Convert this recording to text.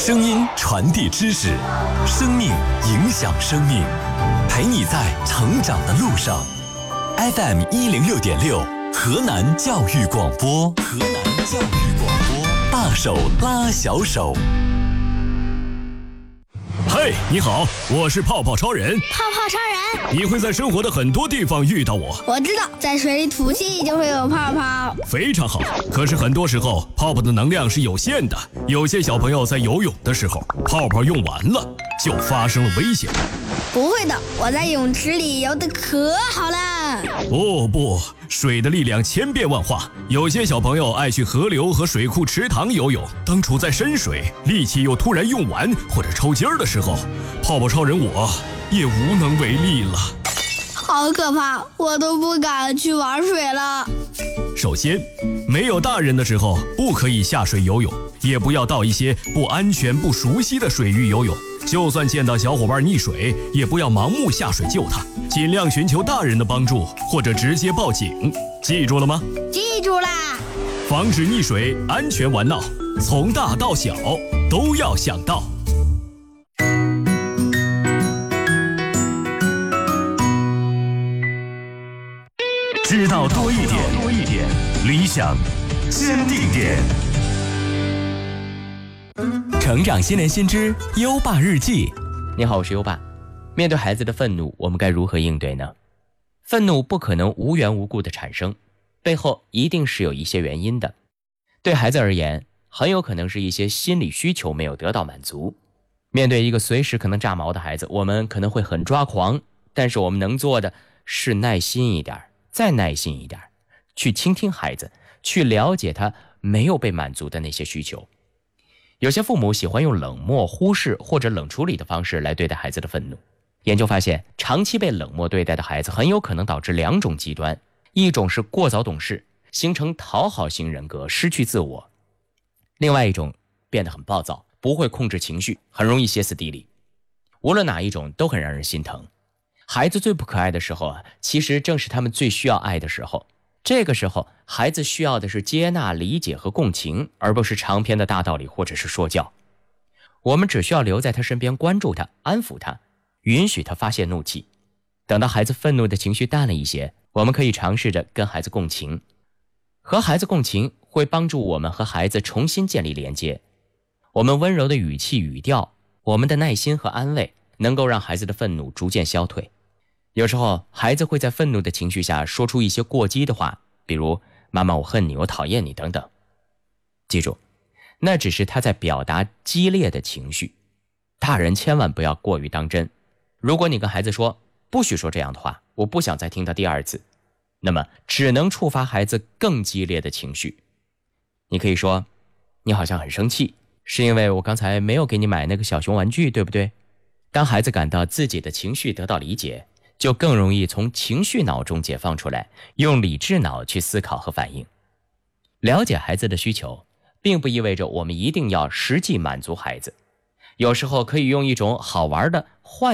声音传递知识，生命影响生命，陪你在成长的路上。FM 106.6，河南教育广播，河南教育广播，大手拉小手。 嘿，你好，我是泡泡超人。 泡泡超人， 你会在生活的很多地方遇到我。 我知道，在水里吐气就会有泡泡。 非常好，可是很多时候泡泡的能量是有限的，有些小朋友在游泳的时候，泡泡用完了，就发生了危险。 不会的，我在泳池里游得可好了。 哦不，水的力量千变万化，有些小朋友爱去河流和水库池塘游泳，当处在深水，力气又突然用完或者抽筋儿的时候，泡泡超人我也无能为力了。 好可怕，我都不敢去玩水了。 首先，没有大人的时候不可以下水游泳，也不要到一些不安全不熟悉的水域游泳。就算见到小伙伴溺水，也不要盲目下水救他，尽量寻求大人的帮助，或者直接报警。记住了吗？ 记住啦！ 防止溺水，安全玩闹，从大到小都要想到。 知道多一点，理想坚定点。成长新年新知，优爸日记。 你好，我是优爸。面对孩子的愤怒，我们该如何应对呢？愤怒不可能无缘无故的产生，背后一定是有一些原因的。对孩子而言，很有可能是一些心理需求没有得到满足。面对一个随时可能炸毛的孩子，我们可能会很抓狂，但是我们能做的是耐心一点，再耐心一点，去倾听孩子，去了解他没有被满足的那些需求。有些父母喜欢用冷漠、忽视或者冷处理的方式来对待孩子的愤怒。研究发现，长期被冷漠对待的孩子很有可能导致两种极端，一种是过早懂事，形成讨好型人格，失去自我；另外一种变得很暴躁，不会控制情绪，很容易歇斯底里。无论哪一种都很让人心疼。孩子最不可爱的时候其实正是他们最需要爱的时候。这个时候，孩子需要的是接纳、理解和共情，而不是长篇的大道理或者是说教。我们只需要留在他身边，关注他，安抚他，允许他发泄怒气。等到孩子愤怒的情绪淡了一些，我们可以尝试着跟孩子共情。和孩子共情会帮助我们和孩子重新建立连接。我们温柔的语气语调，我们的耐心和安慰，能够让孩子的愤怒逐渐消退。有时候孩子会在愤怒的情绪下说出一些过激的话，比如妈妈我恨你，我讨厌你等等。记住，那只是他在表达激烈的情绪，大人千万不要过于当真。如果你跟孩子说不许说这样的话，我不想再听到第二次，那么只能触发孩子更激烈的情绪。你可以说，你好像很生气，是因为我刚才没有给你买那个小熊玩具，对不对？当孩子感到自己的情绪得到理解，就更容易从情绪脑中解放出来，用理智脑去思考和反应。了解孩子的需求，并不意味着我们一定要实际满足孩子，有时候可以用一种好玩的、换